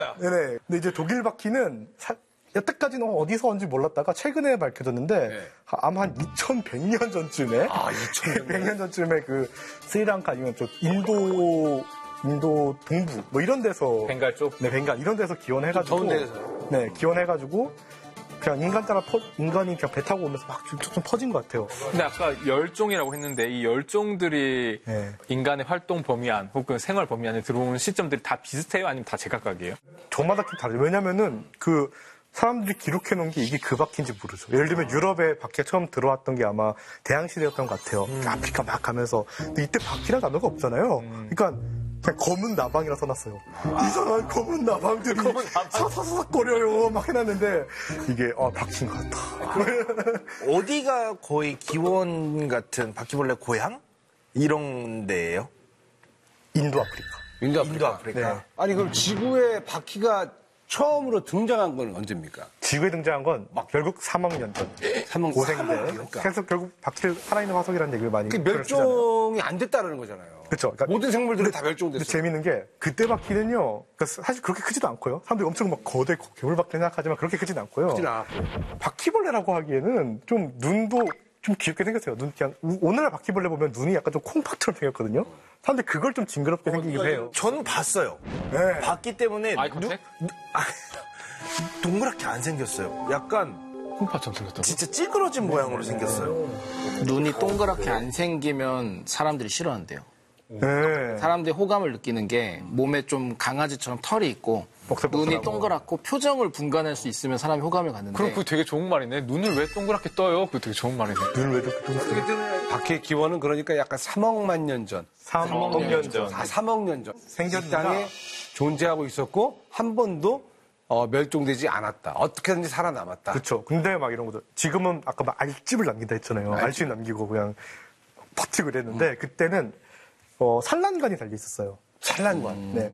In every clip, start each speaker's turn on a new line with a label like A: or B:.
A: 네네. 근데 이제 독일 바퀴는 여태까지는 어디서 온지 몰랐다가 최근에 밝혀졌는데
B: 네.
A: 아마 한 2100년 전쯤에 2100년 전쯤에 그 스리랑카 아니면 저 인도 동부 뭐 이런 데서
C: 벵갈 쪽?
A: 네, 벵갈 이런 데서 기원해가지고
B: 더운 데에서.
A: 네, 기원해가지고 그냥 인간이 그냥 배 타고 오면서 막 좀 퍼진 것 같아요.
C: 근데 아까 열종이라고 했는데 이 열종들이
A: 네.
C: 인간의 활동 범위 안 혹은 생활 범위 안에 들어오는 시점들이 다 비슷해요? 아니면 다 제각각이에요?
A: 저마다 좀 다르죠. 왜냐면은 그 사람들이 기록해 놓은 게 이게 그 바퀴인지 모르죠. 예를 들면 유럽에 바퀴가 처음 들어왔던 게 아마 대항시대였던 것 같아요. 아프리카 막 가면서. 근데 이때 바퀴란 단어가 없잖아요. 그러니까 그냥 검은 나방이라 써놨어요. 이상한 검은 나방들이 사사사삭거려요 막 해놨는데 이게 바퀴인 것 같다.
D: 어디가 거의 기원 같은 바퀴벌레 고향? 이런 데예요?
A: 인도 아프리카.
B: 인도 아프리카.
A: 네.
B: 아니 그럼 지구에 바퀴가 처음으로 등장한 건 언제입니까?
A: 지구에 등장한 건 결국 3억 년 전. 고생대.
B: 그러니까.
A: 그래서 결국 바퀴를 살아있는 화석이라는 얘기를 많이
B: 멸종이 안 됐다는 거잖아요.
A: 그렇죠. 그러니까
B: 모든 생물들이 다
A: 근데
B: 멸종됐어요.
A: 재밌는 게 그때 바퀴는요. 그러니까 사실 그렇게 크지도 않고요. 사람들이 엄청 막 거대 괴물바퀴 생각하지만 그렇게 크지는 않고요.
B: 크진 않았고.
A: 바퀴벌레라고 하기에는 좀 눈도 좀 귀엽게 생겼어요. 그냥 오늘날 바퀴벌레 보면 눈이 약간 좀 콩팥처럼 생겼거든요. 사람들이 그걸 좀 징그럽게 생기기도 해요.
D: 저는 봤어요.
A: 네.
D: 바퀴 때문에
C: 아이 컨택?
D: 동그랗게 안 생겼어요. 약간
C: 콩팥처럼 생겼다고?
D: 진짜 찌그러진 모양으로 생겼어요.
E: 눈이 동그랗게 안 생기면 사람들이 싫어한대요.
A: 네.
E: 사람들이 호감을 느끼는 게 몸에 좀 강아지처럼 털이 있고 눈이 동그랗고 표정을 분간할 수 있으면 사람이 호감을 갖는데
C: 그럼 그거 되게 좋은 말이네. 눈을 왜 동그랗게 떠요? 그거 되게 좋은 말이네.
A: 눈을 왜 이렇게 동그랗게
B: 바퀴의 기원은 그러니까 약간 3억만 년 전.
A: 3억 년 전.
B: 3억 년 전.
A: 생겼다.
B: 이 땅에 존재하고 있었고 한 번도 멸종되지 않았다. 어떻게든지 살아남았다.
A: 그렇죠. 근데 막 이런 것도 지금은 아까 막 알집을 남긴다 했잖아요. 알집 남기고 그냥 버티고 이랬는데 그때는 산란관이 달려 있었어요.
B: 산란관.
A: 네.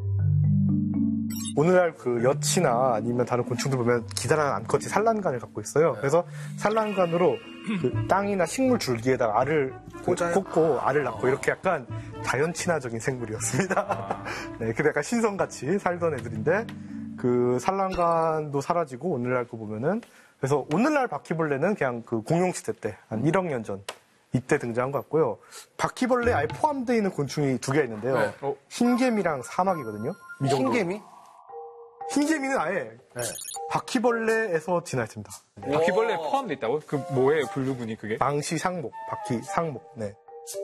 A: 오늘날 그 여치나 아니면 다른 곤충들 보면 기다란 암컷이 산란관을 갖고 있어요. 그래서 산란관으로 그 땅이나 식물 줄기에다가 알을 꽂고 알을 낳고 이렇게 약간 자연 친화적인 생물이었습니다. 네, 근데 약간 신성같이 살던 애들인데 그 산란관도 사라지고 오늘날 거 보면은 그래서 오늘날 바퀴벌레는 그냥 그 공룡시대 때 한 1억 년 전 이때 등장한 것 같고요. 바퀴벌레에 아예 포함되어 있는 곤충이 두 개가 있는데요.
B: 네.
A: 흰개미랑 사막이거든요. 이 정도.
B: 흰개미?
A: 흰개미는 아예 바퀴벌레에서 진화했습니다.
C: 바퀴벌레에 포함돼 있다고? 그 뭐예요? 분류군이 그게?
A: 망시 상목, 바퀴 상목. 네.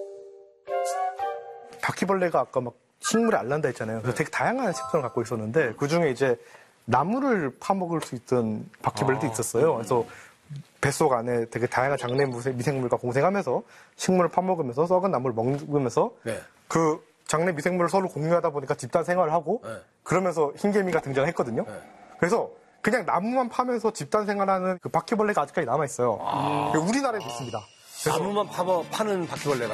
A: 바퀴벌레가 아까 막 식물에 알란다 했잖아요. 그래서 되게 다양한 식성을 갖고 있었는데 그 중에 이제 나무를 파먹을 수 있던 바퀴벌레도 있었어요. 그래서 뱃속 안에 되게 다양한 장내 미생물과 공생하면서 식물을 파먹으면서 썩은 나무를 먹으면서
B: 네.
A: 그 장내 미생물을 서로 공유하다 보니까 집단 생활을 하고 그러면서 흰개미가 등장했거든요. 그래서 그냥 나무만 파면서 집단 생활하는 그 바퀴벌레가 아직까지 남아있어요. 우리나라에도 있습니다.
B: 나무만 파는 바퀴벌레가요?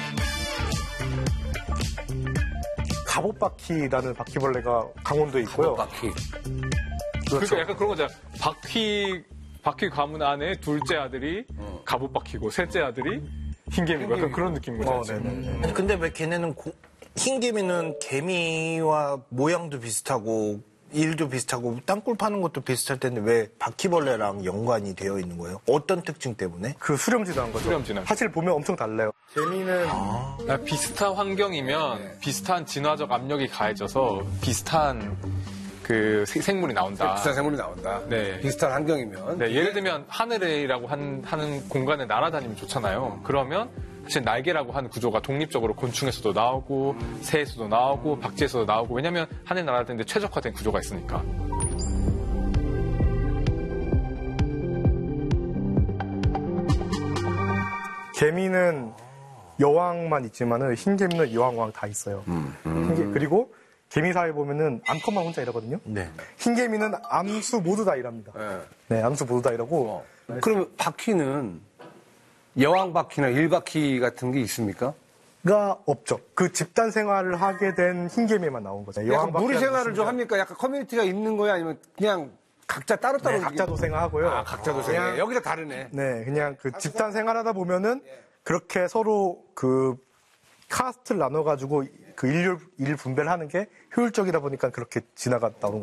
A: 갑옷바퀴라는 바퀴벌레가 강원도에 있고요.
B: 바퀴.
C: 그러니까 약간 그런 거잖아. 바퀴 가문 안에 둘째 아들이 갑옷바퀴고 셋째 아들이 흰개미고 약간 그런 느낌인 거죠.
A: 네네.
D: 근데 왜 걔네는 흰개미는 개미와 모양도 비슷하고 일도 비슷하고 땅굴 파는 것도 비슷할 텐데 왜 바퀴벌레랑 연관이 되어 있는 거예요? 어떤 특징 때문에?
A: 그 수렴지도한 거죠.
C: 수렴지나.
A: 사실 보면 엄청 달라요. 개미는
C: 비슷한 환경이면 비슷한 진화적 압력이 가해져서 비슷한 그 생물이 나온다.
B: 비슷한 생물이 나온다.
C: 네.
B: 비슷한 환경이면.
C: 네, 예를 들면 하늘이라고 하는 공간에 날아다니면 좋잖아요. 그러면 사실 날개라고 하는 구조가 독립적으로 곤충에서도 나오고 새에서도 나오고 박쥐에서도 나오고 왜냐면 하늘 날아다니는데 최적화된 구조가 있으니까.
A: 개미는 여왕만 있지만은 흰개미는 여왕왕 다 있어요. 그리고 개미사에 보면은 암컷만 혼자 일하거든요.
D: 네.
A: 흰개미는 암수 모두 다 일합니다. 네, 암수 모두 다 일하고.
B: 그러면 바퀴는 여왕 바퀴나 일바퀴 같은 게 있습니까?
A: 가 없죠. 그 집단 생활을 하게 된 흰개미만 나온 거죠.
B: 약간 무리 생활을 좀
A: 있습니다.
B: 합니까? 약간 커뮤니티가 있는 거야? 아니면 그냥 각자 따로따로?
A: 네, 각자 도생하고요.
B: 아, 각자 도생해.
A: 그냥-
B: 여기다 다르네.
A: 네, 그냥 그 집단 생활하다 보면은 그렇게 서로 그 카스트를 나눠가지고 그 일 분배를 하는 게 효율적이다 보니까 그렇게 진화가 나오는 거죠.